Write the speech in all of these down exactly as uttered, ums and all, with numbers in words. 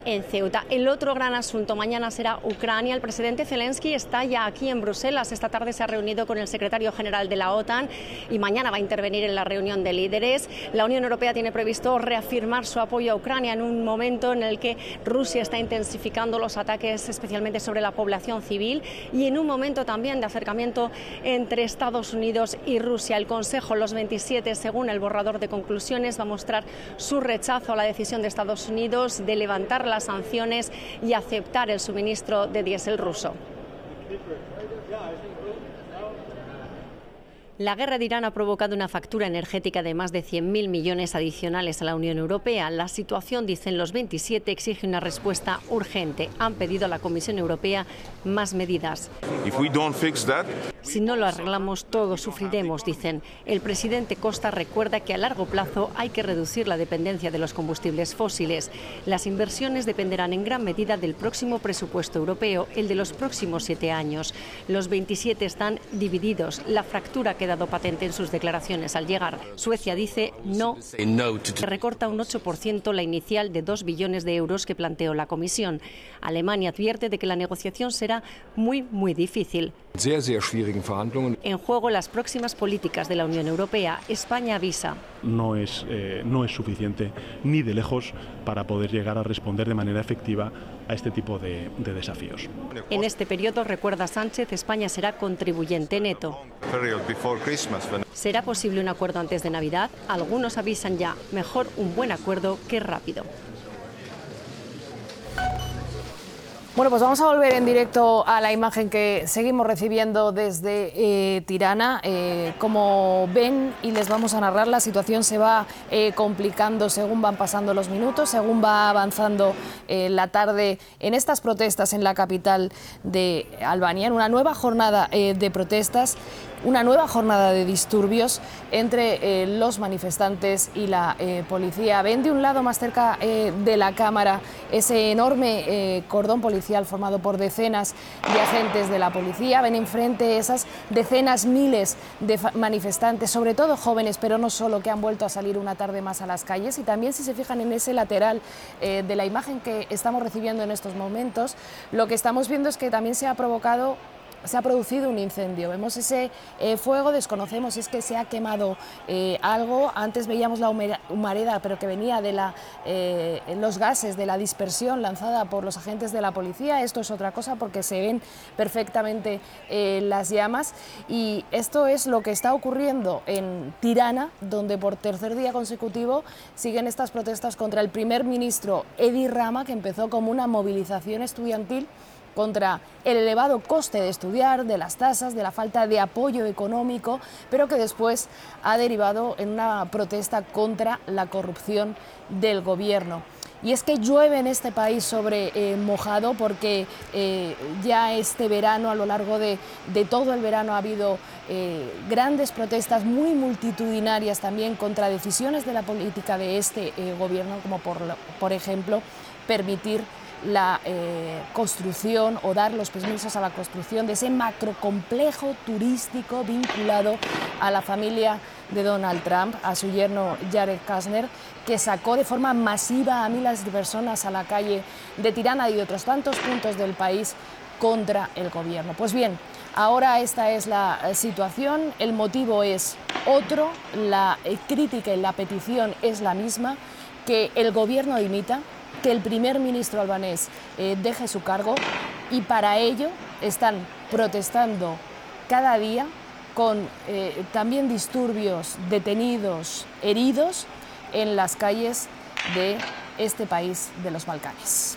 En Ceuta. El otro gran asunto mañana será Ucrania. El presidente Zelensky está ya aquí en Bruselas. Esta tarde se ha reunido con el secretario general de la OTAN y mañana va a intervenir en la reunión de líderes. La Unión Europea tiene previsto reafirmar su apoyo a Ucrania en un momento en el que Rusia está intensificando los ataques, especialmente sobre la población civil, y en un momento también de acercamiento entre Estados Unidos y Rusia. El Consejo, los veintisiete, según el borrador de conclusiones, va a mostrar su rechazo a la decisión de Estados Unidos de levantar las sanciones y aceptar el suministro de diésel ruso. La guerra de Irán ha provocado una factura energética de más de cien mil millones adicionales a la Unión Europea. La situación, dicen los veintisiete, exige una respuesta urgente. Han pedido a la Comisión Europea más medidas. Si no lo arreglamos, todos sufriremos, dicen. El presidente Costa recuerda que a largo plazo hay que reducir la dependencia de los combustibles fósiles. Las inversiones dependerán en gran medida del próximo presupuesto europeo, el de los próximos siete años. Los veintisiete están divididos. La fractura queda dado patente en sus declaraciones al llegar. Suecia dice no, que recorta un ocho por ciento la inicial de dos billones de euros que planteó la Comisión. Alemania advierte de que la negociación será muy, muy difícil. En juego las próximas políticas de la Unión Europea. España avisa. No es, eh, no es suficiente ni de lejos para poder llegar a responder de manera efectiva a este tipo de, de desafíos. En este periodo, recuerda Sánchez, España será contribuyente neto. ¿Será posible un acuerdo antes de Navidad? Algunos avisan ya, mejor un buen acuerdo que rápido. Bueno, pues vamos a volver en directo a la imagen que seguimos recibiendo desde eh, Tirana. Eh, como ven, y les vamos a narrar, la situación se va eh, complicando según van pasando los minutos, según va avanzando eh, la tarde en estas protestas en la capital de Albania, en una nueva jornada eh, de protestas, una nueva jornada de disturbios entre eh, los manifestantes y la eh, policía. Ven de un lado, más cerca eh, de la cámara, ese enorme eh, cordón policial formado por decenas de agentes de la policía. Ven enfrente esas decenas, miles de manifestantes, sobre todo jóvenes, pero no solo, que han vuelto a salir una tarde más a las calles. Y también, si se fijan en ese lateral eh, de la imagen que estamos recibiendo en estos momentos, lo que estamos viendo es que también se ha provocado se ha producido un incendio. Vemos ese eh, fuego, desconocemos si es que se ha quemado eh, algo. Antes veíamos la humareda, pero que venía de la, eh, los gases de la dispersión lanzada por los agentes de la policía. Esto es otra cosa, porque se ven perfectamente eh, las llamas. Y esto es lo que está ocurriendo en Tirana, donde por tercer día consecutivo siguen estas protestas contra el primer ministro Edi Rama, que empezó como una movilización estudiantil contra el elevado coste de estudiar, de las tasas, de la falta de apoyo económico, pero que después ha derivado en una protesta contra la corrupción del gobierno. Y es que llueve en este país sobre eh, mojado, porque eh, ya este verano, a lo largo de, de todo el verano, ha habido eh, grandes protestas muy multitudinarias también contra decisiones de la política de este eh, gobierno, como por, por ejemplo permitir la eh, construcción o dar los permisos a la construcción de ese macrocomplejo turístico vinculado a la familia de Donald Trump, a su yerno Jared Kushner, que sacó de forma masiva a miles de personas a la calle de Tirana y de otros tantos puntos del país contra el gobierno. Pues bien, ahora esta es la situación, el motivo es otro, la crítica y la petición es la misma: que el gobierno dimita, que el primer ministro albanés eh, deje su cargo, y para ello están protestando cada día con eh, también disturbios, detenidos, heridos en las calles de este país de los Balcanes.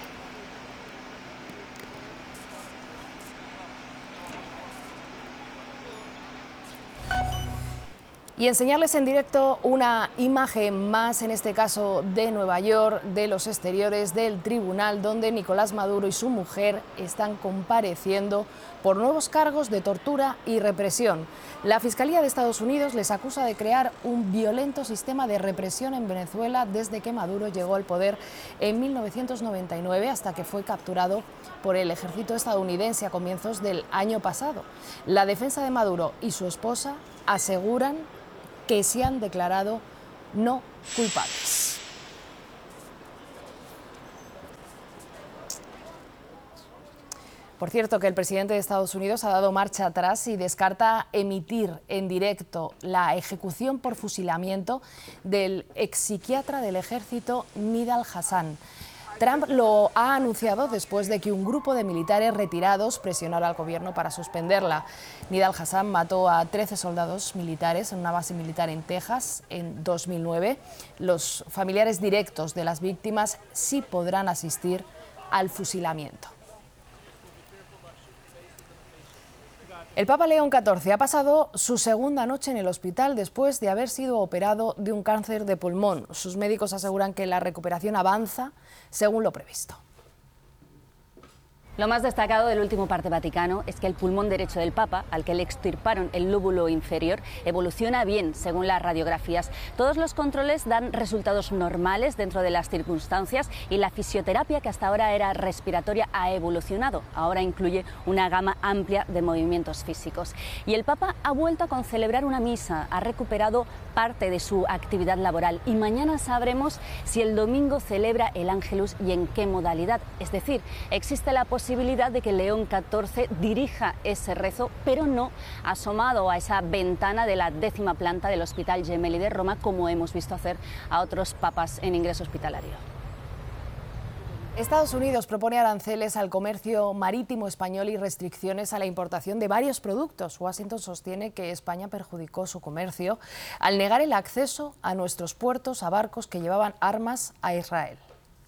Y enseñarles en directo una imagen más, en este caso de Nueva York, de los exteriores del tribunal, donde Nicolás Maduro y su mujer están compareciendo por nuevos cargos de tortura y represión. La Fiscalía de Estados Unidos les acusa de crear un violento sistema de represión en Venezuela desde que Maduro llegó al poder en mil novecientos noventa y nueve hasta que fue capturado por el ejército estadounidense a comienzos del año pasado. La defensa de Maduro y su esposa aseguran que se han declarado no culpables. Por cierto, que el presidente de Estados Unidos ha dado marcha atrás y descarta emitir en directo la ejecución por fusilamiento del ex psiquiatra del ejército Nidal Hasan. Trump lo ha anunciado después de que un grupo de militares retirados presionara al gobierno para suspenderla. Nidal Hasan mató a trece soldados militares en una base militar en Texas en dos mil nueve. Los familiares directos de las víctimas sí podrán asistir al fusilamiento. El Papa León catorce ha pasado su segunda noche en el hospital después de haber sido operado de un cáncer de pulmón. Sus médicos aseguran que la recuperación avanza según lo previsto. Lo más destacado del último parte vaticano es que el pulmón derecho del Papa, al que le extirparon el lóbulo inferior, evoluciona bien según las radiografías. Todos los controles dan resultados normales dentro de las circunstancias y la fisioterapia, que hasta ahora era respiratoria, ha evolucionado. Ahora incluye una gama amplia de movimientos físicos. Y el Papa ha vuelto a concelebrar una misa, ha recuperado parte de su actividad laboral y mañana sabremos si el domingo celebra el Ángelus y en qué modalidad. Es decir, existe la posibilidad posibilidad de que León catorce dirija ese rezo, pero no asomado a esa ventana de la décima planta del Hospital Gemelli de Roma, como hemos visto hacer a otros papas en ingreso hospitalario. Estados Unidos propone aranceles al comercio marítimo español y restricciones a la importación de varios productos. Washington sostiene que España perjudicó su comercio al negar el acceso a nuestros puertos a barcos que llevaban armas a Israel.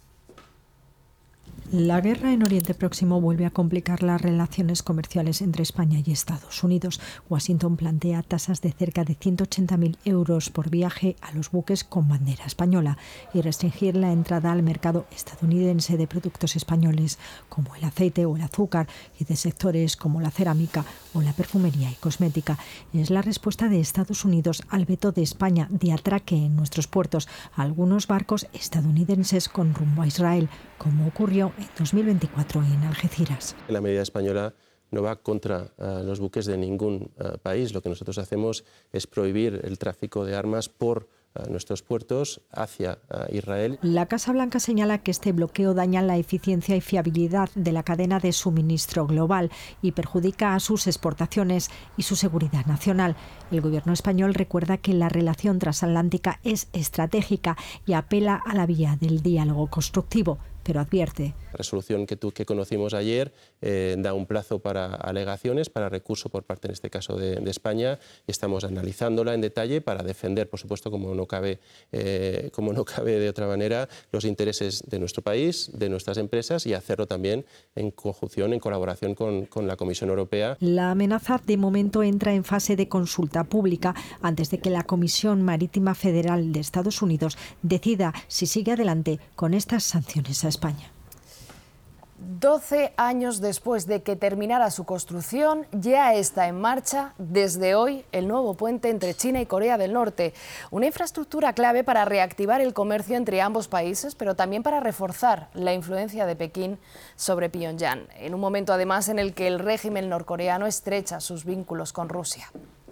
La guerra en Oriente Próximo vuelve a complicar las relaciones comerciales entre España y Estados Unidos. Washington plantea tasas de cerca de ciento ochenta mil euros por viaje a los buques con bandera española y restringir la entrada al mercado estadounidense de productos españoles como el aceite o el azúcar y de sectores como la cerámica o la perfumería y cosmética. Es la respuesta de Estados Unidos al veto de España de atraque en nuestros puertos a algunos barcos estadounidenses con rumbo a Israel, como ocurrió en dos mil veinticuatro en Algeciras. La medida española no va contra uh, los buques de ningún uh, país. Lo que nosotros hacemos es prohibir el tráfico de armas por uh, nuestros puertos hacia uh, Israel. La Casa Blanca señala que este bloqueo daña la eficiencia y fiabilidad de la cadena de suministro global y perjudica a sus exportaciones y su seguridad nacional. El gobierno español recuerda que la relación transatlántica es estratégica y apela a la vía del diálogo constructivo, pero advierte. La resolución que, tú, que conocimos ayer eh, da un plazo para alegaciones, para recurso por parte, en este caso, de, de España, y estamos analizándola en detalle para defender, por supuesto, como no cabe, eh, como no cabe de otra manera, los intereses de nuestro país, de nuestras empresas, y hacerlo también en conjunción, en colaboración con, con la Comisión Europea. La amenaza de momento entra en fase de consulta pública antes de que la Comisión Marítima Federal de Estados Unidos decida si sigue adelante con estas sanciones a España. España. doce años después de que terminara su construcción, ya está en marcha desde hoy el nuevo puente entre China y Corea del Norte. Una infraestructura clave para reactivar el comercio entre ambos países, pero también para reforzar la influencia de Pekín sobre Pyongyang, en un momento además en el que el régimen norcoreano estrecha sus vínculos con Rusia.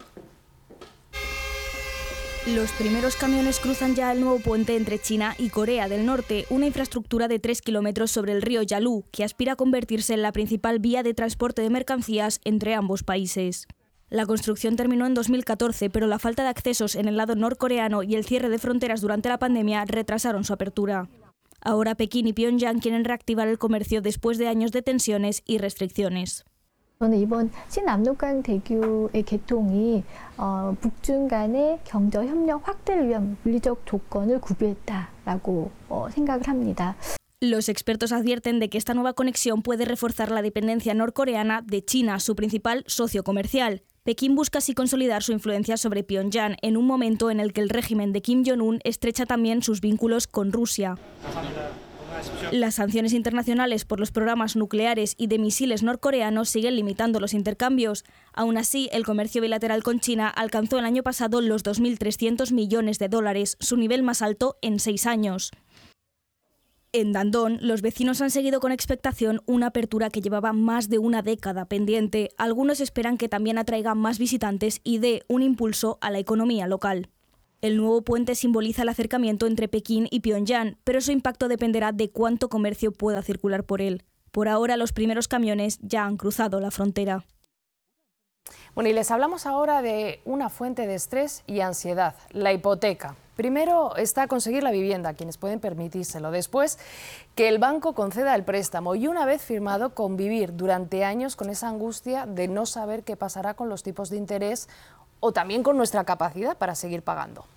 Los primeros camiones cruzan ya el nuevo puente entre China y Corea del Norte, una infraestructura de tres kilómetros sobre el río Yalu, que aspira a convertirse en la principal vía de transporte de mercancías entre ambos países. La construcción terminó en dos mil catorce, pero la falta de accesos en el lado norcoreano y el cierre de fronteras durante la pandemia retrasaron su apertura. Ahora Pekín y Pyongyang quieren reactivar el comercio después de años de tensiones y restricciones. 저는 이번 신남북간 대교의 개통이 어, 북중 간의 경제 협력 확대를 위한 물리적 조건을 구비했다라고 어, 생각을 합니다. Los expertos advierten de que esta nueva conexión puede reforzar la dependencia norcoreana de China, su principal socio comercial. Pekín busca así consolidar su influencia sobre Pyongyang en un momento en el que el régimen de Kim Jong-un estrecha también sus vínculos con Rusia. Las sanciones internacionales por los programas nucleares y de misiles norcoreanos siguen limitando los intercambios. Aún así, el comercio bilateral con China alcanzó el año pasado los dos mil trescientos millones de dólares, su nivel más alto en seis años. En Dandong, los vecinos han seguido con expectación una apertura que llevaba más de una década pendiente. Algunos esperan que también atraiga más visitantes y dé un impulso a la economía local. El nuevo puente simboliza el acercamiento entre Pekín y Pyongyang, pero su impacto dependerá de cuánto comercio pueda circular por él. Por ahora, los primeros camiones ya han cruzado la frontera. Bueno, y les hablamos ahora de una fuente de estrés y ansiedad, la hipoteca. Primero está conseguir la vivienda, quienes pueden permitírselo. Después, que el banco conceda el préstamo. Y una vez firmado, convivir durante años con esa angustia de no saber qué pasará con los tipos de interés o también con nuestra capacidad para seguir pagando.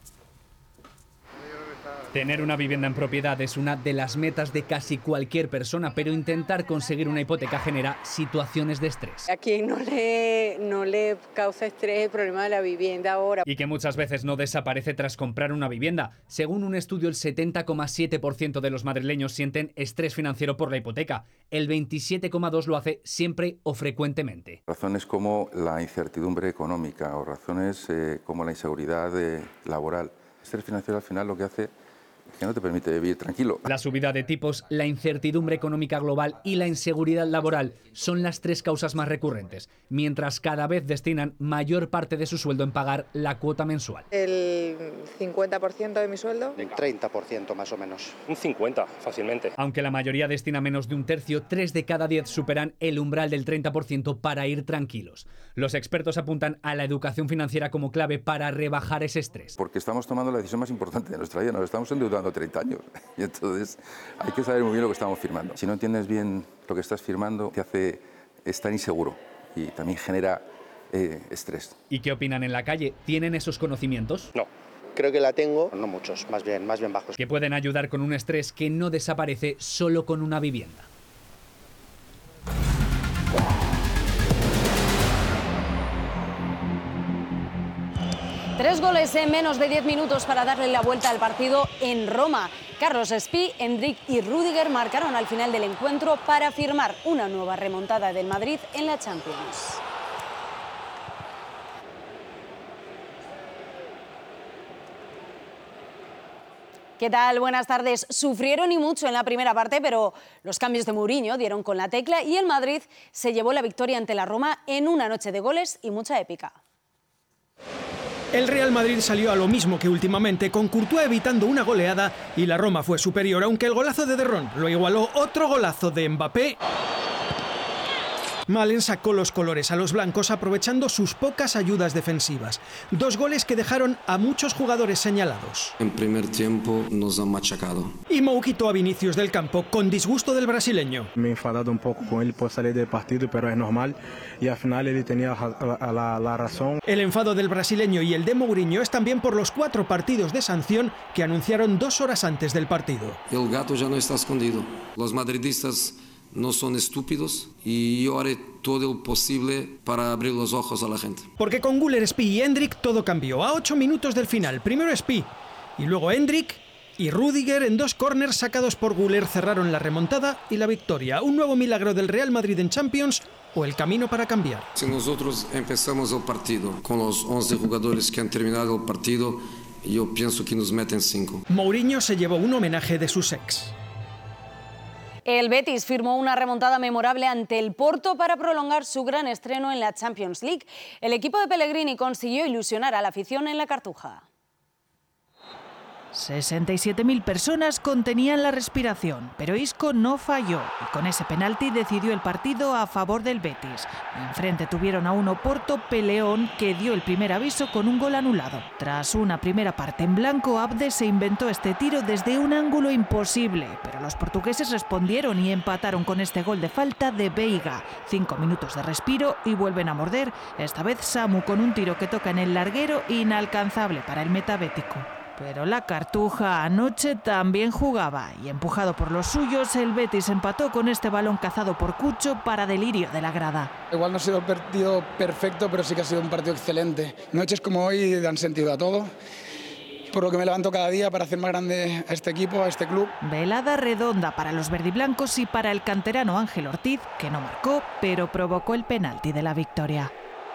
Tener una vivienda en propiedad es una de las metas de casi cualquier persona, pero intentar conseguir una hipoteca genera situaciones de estrés. A quien no le, no le causa estrés el problema de la vivienda ahora. Y que muchas veces no desaparece tras comprar una vivienda. Según un estudio, el setenta coma siete por ciento de los madrileños sienten estrés financiero por la hipoteca. El veintisiete coma dos por ciento lo hace siempre o frecuentemente. Razones como la incertidumbre económica o razones eh, como la inseguridad eh, laboral. El estrés financiero al final lo que hace que no te permite vivir tranquilo. La subida de tipos, la incertidumbre económica global y la inseguridad laboral son las tres causas más recurrentes, mientras cada vez destinan mayor parte de su sueldo en pagar la cuota mensual. El cincuenta por ciento de mi sueldo. El treinta por ciento más o menos. Un cincuenta por ciento fácilmente. Aunque la mayoría destina menos de un tercio, tres de cada diez superan el umbral del treinta por ciento para ir tranquilos. Los expertos apuntan a la educación financiera como clave para rebajar ese estrés. Porque estamos tomando la decisión más importante de nuestra vida, nos estamos endeudando treinta años y entonces hay que saber muy bien lo que estamos firmando. Si no entiendes bien lo que estás firmando, te hace estar inseguro y también genera eh, estrés. ¿Y qué opinan en la calle? ¿Tienen esos conocimientos? No. Creo que la tengo, no muchos, más bien, más bien bajos. Que pueden ayudar con un estrés que no desaparece solo con una vivienda. Tres goles en menos de diez minutos para darle la vuelta al partido en Roma. Carlos Espí, Endrick y Rüdiger marcaron al final del encuentro para firmar una nueva remontada del Madrid en la Champions. ¿Qué tal? Buenas tardes. Sufrieron y mucho en la primera parte, pero los cambios de Mourinho dieron con la tecla y el Madrid se llevó la victoria ante la Roma en una noche de goles y mucha épica. El Real Madrid salió a lo mismo que últimamente, con Courtois evitando una goleada y la Roma fue superior, aunque el golazo de Derrón lo igualó otro golazo de Mbappé. Malen sacó los colores a los blancos aprovechando sus pocas ayudas defensivas. Dos goles que dejaron a muchos jugadores señalados. En primer tiempo nos han machacado. Y Mou quitó a Vinicius del campo con disgusto del brasileño. Me he enfadado un poco con él por salir del partido, pero es normal. Y al final él tenía la, la, la razón. El enfado del brasileño y el de Mourinho es también por los cuatro partidos de sanción que anunciaron dos horas antes del partido. El gato ya no está escondido. Los madridistas no son estúpidos y yo haré todo lo posible para abrir los ojos a la gente. Porque con Güler, Espí y Endrick todo cambió. A ocho minutos del final, primero Espí y luego Endrick y Rüdiger en dos córners sacados por Güler cerraron la remontada y la victoria. Un nuevo milagro del Real Madrid en Champions o el camino para cambiar. Si nosotros empezamos el partido con los once jugadores que han terminado el partido, yo pienso que nos meten cinco. Mourinho se llevó un homenaje de sus ex. El Betis firmó una remontada memorable ante el Porto para prolongar su gran estreno en la Champions League. El equipo de Pellegrini consiguió ilusionar a la afición en la Cartuja. sesenta y siete mil personas contenían la respiración, pero Isco no falló y con ese penalti decidió el partido a favor del Betis. Enfrente tuvieron a un Oporto peleón que dio el primer aviso con un gol anulado. Tras una primera parte en blanco, Abde se inventó este tiro desde un ángulo imposible, pero los portugueses respondieron y empataron con este gol de falta de Veiga. Cinco minutos de respiro y vuelven a morder, esta vez Samu con un tiro que toca en el larguero inalcanzable para el metabético. Pero la Cartuja anoche también jugaba y empujado por los suyos, el Betis empató con este balón cazado por Cucho para delirio de la grada. Igual no ha sido el partido perfecto, pero sí que ha sido un partido excelente. Noches como hoy dan sentido a todo, por lo que me levanto cada día para hacer más grande a este equipo, a este club. Velada redonda para los verdiblancos y para el canterano Ángel Ortiz, que no marcó, pero provocó el penalti de la victoria.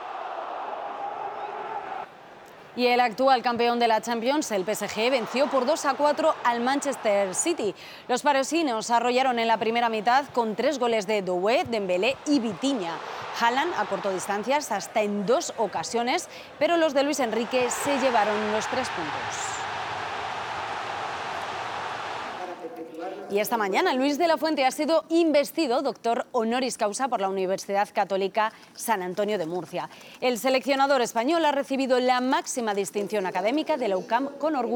Y el actual campeón de la Champions, el P S G, venció por dos a cuatro al Manchester City. Los parisinos arrollaron en la primera mitad con tres goles de Doué, Dembélé y Vitinha. Haaland acortó distancias hasta en dos ocasiones, pero los de Luis Enrique se llevaron los tres puntos. Y esta mañana Luis de la Fuente ha sido investido doctor honoris causa por la Universidad Católica San Antonio de Murcia. El seleccionador español ha recibido la máxima distinción académica de la U C A M con orgullo.